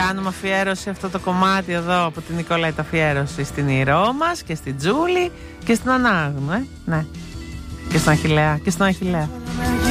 κάνουμε αφιέρωση αυτό το κομμάτι εδώ από την Νικολέτα, αφιέρωση στην Ηρώ μας και στην Τζούλη και στην Ανάγνου, ναι. Και στον Αχιλλέα.